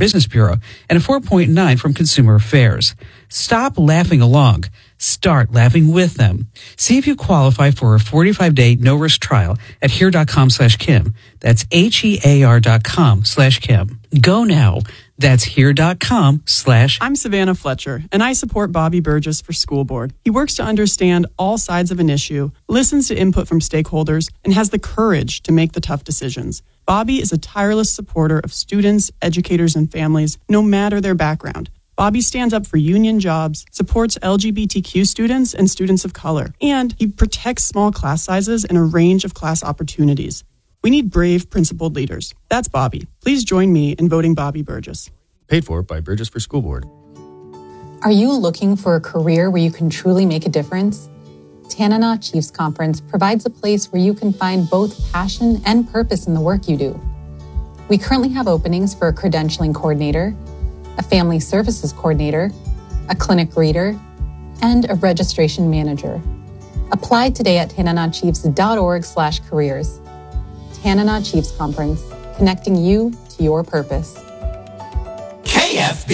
Business Bureau and a 4.9 from Consumer Affairs. Stop laughing along. Start laughing with them. See if you qualify for a 45-day no-risk trial at here.com/Kim. That's HEAR.com/Kim. Go now. That's here.com/ I'm Savannah Fletcher, and I support Bobby Burgess for School Board. He works to understand all sides of an issue, listens to input from stakeholders, and has the courage to make the tough decisions. Bobby is a tireless supporter of students, educators, and families, no matter their background. Bobby stands up for union jobs, supports LGBTQ students and students of color, and he protects small class sizes and a range of class opportunities. We need brave, principled leaders. That's Bobby. Please join me in voting Bobby Burgess. Paid for by Burgess for School Board. Are you looking for a career where you can truly make a difference? Tanana Chiefs Conference provides a place where you can find both passion and purpose in the work you do. We currently have openings for a credentialing coordinator, a family services coordinator, a clinic reader, and a registration manager. Apply today at tananachiefs.org/careers. Tanana Chiefs Conference, connecting you to your purpose. KFB